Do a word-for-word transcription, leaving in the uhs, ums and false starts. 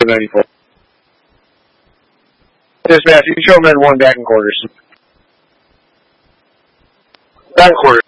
for ninety-four. Dispatch, you show men one back in quarters. Back in quarters.